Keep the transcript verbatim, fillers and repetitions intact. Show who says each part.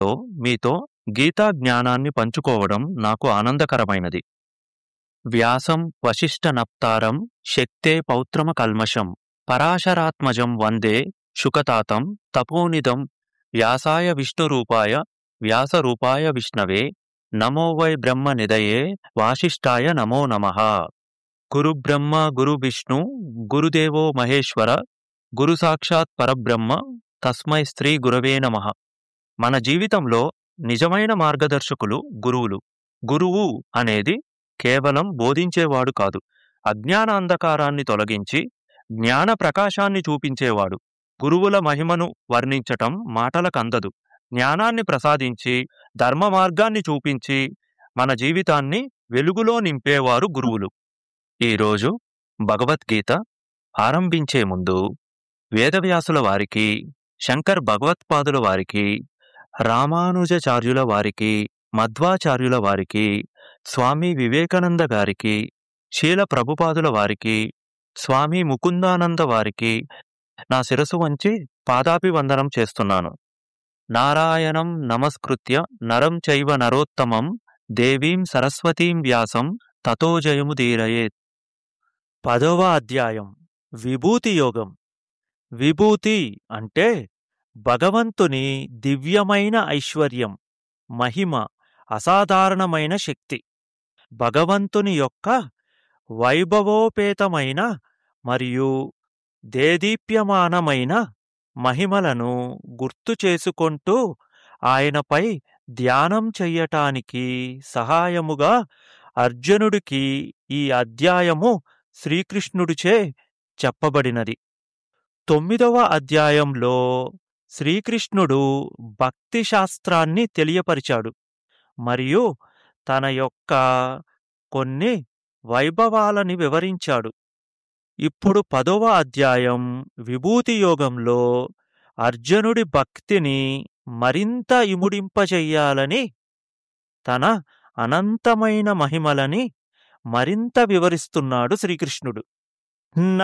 Speaker 1: మీతో గీతా జ్ఞానాన్ని పంచుకోవడం నాకు ఆనందకరమైనది. వ్యాసం వశిష్ఠనప్తారం శక్తే పౌత్రమ కల్మషం పరాశరాత్మజం వందే శుకతాతం తపోనిదం వ్యాసాయ విష్ణురూపాయ వ్యాసరూపాయ విష్ణవే నమో వై బ్రహ్మ నిదయే వాసిష్ఠాయ నమో నమః. గురుబ్రహ్మ గురువిష్ణు గురుదేవో మహేశ్వర గురు సాక్షాత్ పరబ్రహ్మ తస్మై శ్రీ గురవే నమః. మన జీవితంలో నిజమైన మార్గదర్శకులు గురువులు. గురువు అనేది కేవలం బోధించేవాడు కాదు, అజ్ఞాన అంధకారాన్ని తొలగించి జ్ఞాన ప్రకాశాన్ని చూపించేవాడు. గురువుల మహిమను వర్ణించటం మాటలకందదు. జ్ఞానాన్ని ప్రసాదించి ధర్మ మార్గాన్ని చూపించి మన జీవితాన్ని వెలుగులో నింపేవారు గురువులు. ఈరోజు భగవద్గీత ఆరంభించే ముందు వేదవ్యాసుల వారికి, శంకర్ భగవత్పాదుల వారికి, రామానుజాచార్యుల వారికి, మధ్వాచార్యుల వారికి, స్వామి వివేకానంద గారికి, శీల ప్రభుపాదుల వారికి, స్వామి ముకుందానంద వారికి నా శిరసు వంచి పాదాభివందనం చేస్తున్నాను. నారాయణం నమస్కృత్య నరం చైవ నరోత్తమం దేవీం సరస్వతీం వ్యాసం తతో జయముదీరయేత్. పదవ అధ్యాయం విభూతి యోగం. విభూతి అంటే భగవంతుని దివ్యమైన ఐశ్వర్యం, మహిమ, అసాధారణమైన శక్తి. భగవంతుని యొక్క వైభవోపేతమైన మరియు దేదీప్యమానమైన మహిమలను గుర్తు చేసుకొంటూ ఆయనపై ధ్యానం చెయ్యటానికి సహాయముగా అర్జునుడికి ఈ అధ్యాయము శ్రీకృష్ణుడిచే చెప్పబడినది. తొమ్మిదవ అధ్యాయంలో శ్రీకృష్ణుడు భక్తి శాస్త్రాన్ని తెలియపరిచాడు మరియు తన యొక్క కొన్ని వైభవాలని వివరించాడు. ఇప్పుడు పదవ అధ్యాయం విభూతి యోగంలో అర్జునుడి భక్తిని మరింత ఇముడింపజెయ్యాలని తన అనంతమైన మహిమలని మరింత వివరిస్తున్నాడు శ్రీకృష్ణుడు.